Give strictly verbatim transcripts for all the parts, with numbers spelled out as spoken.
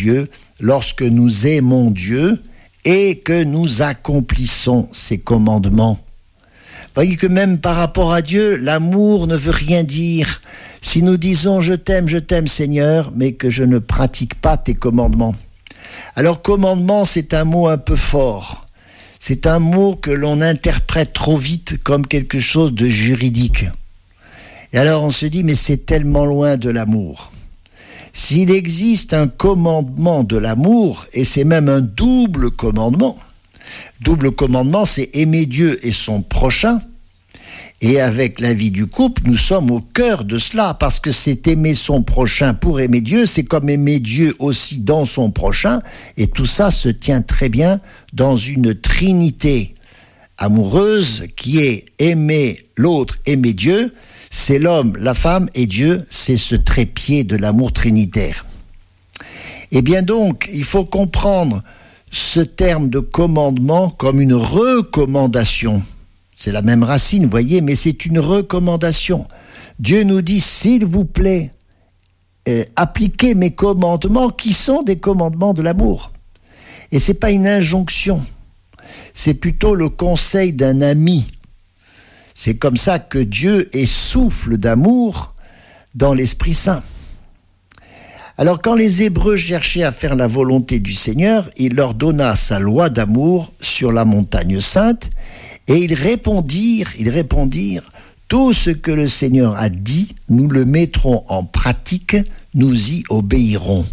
Dieu lorsque nous aimons Dieu et que nous accomplissons ses commandements. Voyez que même par rapport à Dieu, l'amour ne veut rien dire. Si nous disons « je t'aime, je t'aime Seigneur », mais que je ne pratique pas tes commandements. Alors commandement, c'est un mot un peu fort. C'est un mot que l'on interprète trop vite comme quelque chose de juridique. Et alors on se dit « mais c'est tellement loin de l'amour ». S'il existe un commandement de l'amour, et c'est même un double commandement, double commandement, c'est aimer Dieu et son prochain. Et avec la vie du couple, nous sommes au cœur de cela, parce que c'est aimer son prochain pour aimer Dieu, c'est comme aimer Dieu aussi dans son prochain, et tout ça se tient très bien dans une trinité amoureuse qui est aimer l'autre, aimer Dieu, c'est l'homme, la femme et Dieu, c'est ce trépied de l'amour trinitaire. Et bien donc, il faut comprendre ce terme de commandement comme une recommandation. C'est la même racine, vous voyez, mais c'est une recommandation. Dieu nous dit, s'il vous plaît, euh, appliquez mes commandements qui sont des commandements de l'amour. Et ce n'est pas une injonction, c'est plutôt le conseil d'un ami. C'est comme ça que Dieu essouffle d'amour dans l'Esprit Saint. Alors quand les Hébreux cherchaient à faire la volonté du Seigneur, il leur donna sa loi d'amour sur la montagne sainte, et ils répondirent, ils répondirent, tout ce que le Seigneur a dit, nous le mettrons en pratique, nous y obéirons.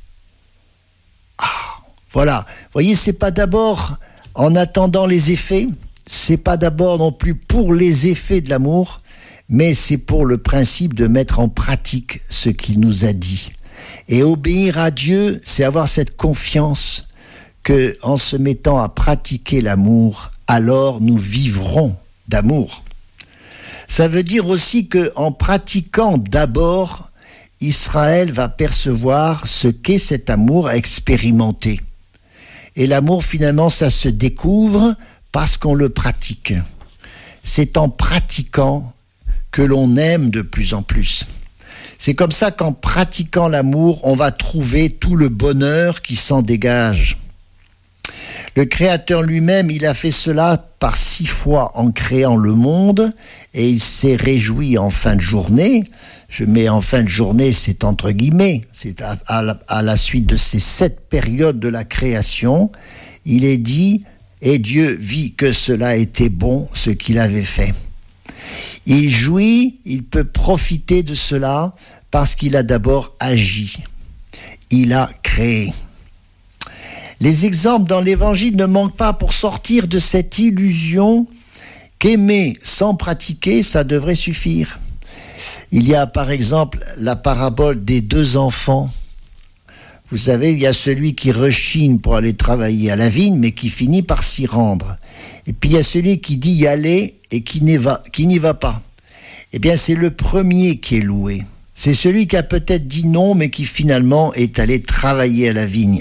Ah, voilà, vous voyez, c'est pas d'abord en attendant les effets, c'est pas d'abord non plus pour les effets de l'amour, mais c'est pour le principe de mettre en pratique ce qu'il nous a dit. Et obéir à Dieu, c'est avoir cette confiance que, en se mettant à pratiquer l'amour, alors nous vivrons d'amour. Ça veut dire aussi que, en pratiquant d'abord, Israël va percevoir ce qu'est cet amour à expérimenter. Et l'amour, finalement, ça se découvre parce qu'on le pratique. C'est en pratiquant que l'on aime de plus en plus. C'est comme ça qu'en pratiquant l'amour, on va trouver tout le bonheur qui s'en dégage. Le Créateur lui-même, il a fait cela par six fois en créant le monde, et il s'est réjoui en fin de journée. Je mets en fin de journée, c'est entre guillemets, c'est à, à, la, à la suite de ces sept périodes de la création, il est dit, et Dieu vit que cela était bon, ce qu'il avait fait. Il jouit, il peut profiter de cela parce qu'il a d'abord agi. Il a créé. Les exemples dans l'Évangile ne manquent pas pour sortir de cette illusion qu'aimer sans pratiquer, ça devrait suffire. Il y a par exemple la parabole des deux enfants. Vous savez, il y a celui qui rechigne pour aller travailler à la vigne, mais qui finit par s'y rendre. Et puis il y a celui qui dit y aller et qui n'y va, qui n'y va pas. Eh bien, c'est le premier qui est loué. C'est celui qui a peut-être dit non, mais qui finalement est allé travailler à la vigne.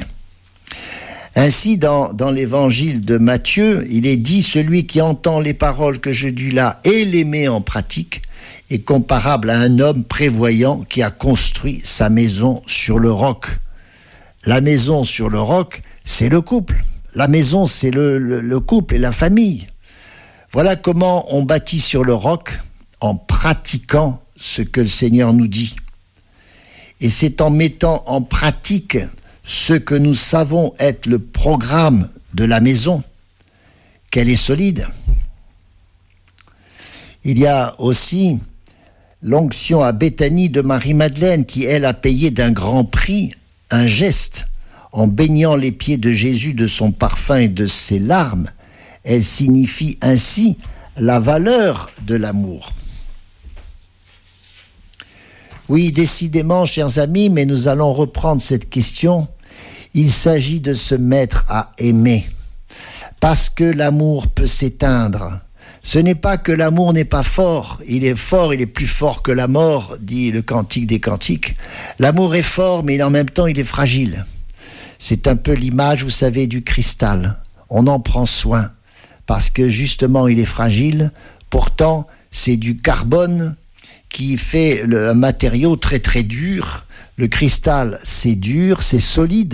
Ainsi, dans, dans l'évangile de Matthieu, il est dit « Celui qui entend les paroles que je dis là et les met en pratique est comparable à un homme prévoyant qui a construit sa maison sur le roc. » La maison sur le roc, c'est le couple. La maison, c'est le, le, le couple et la famille. Voilà comment on bâtit sur le roc en pratiquant ce que le Seigneur nous dit. Et c'est en mettant en pratique ce que nous savons être le programme de la maison qu'elle est solide. Il y a aussi l'onction à Béthanie de Marie-Madeleine qui, elle, a payé d'un grand prix un geste en baignant les pieds de Jésus de son parfum et de ses larmes. Elle signifie ainsi la valeur de l'amour. Oui, décidément, chers amis, mais nous allons reprendre cette question. Il s'agit de se mettre à aimer, parce que l'amour peut s'éteindre. Ce n'est pas que l'amour n'est pas fort, il est fort, il est plus fort que la mort, dit le Cantique des Cantiques. L'amour est fort, mais en même temps, il est fragile. C'est un peu l'image, vous savez, du cristal. On en prend soin, parce que justement, il est fragile. Pourtant, c'est du carbone qui fait le, un matériau très très dur. Le cristal, c'est dur, c'est solide,